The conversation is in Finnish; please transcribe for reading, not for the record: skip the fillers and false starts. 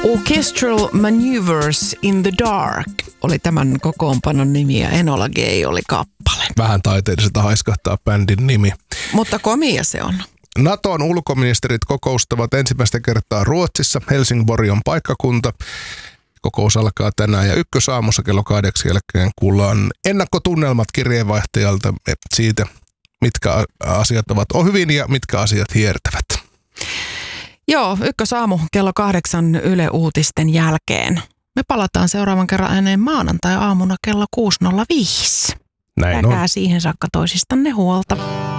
Orchestral Maneuvers in the Dark oli tämän kokoonpanon nimi ja Enola Gay oli kappale. Vähän taiteelliselta haiskahtaa bändin nimi. Mutta komia se on. Naton ulkoministerit kokoustavat ensimmäistä kertaa Ruotsissa. Helsingborg on paikkakunta. Kokous alkaa tänään ja Ykkösaamussa kello 8 jälkeen kuullaan ennakkotunnelmat kirjeenvaihtajalta siitä, mitkä asiat ovat hyvin ja mitkä asiat hiertävät. Joo, Ykkösaamu kello 8 Yle Uutisten jälkeen. Me palataan seuraavan kerran ääneen maanantai-aamuna kello 6.05. Näin on. Pitäkää siihen saakka toisistanne huolta.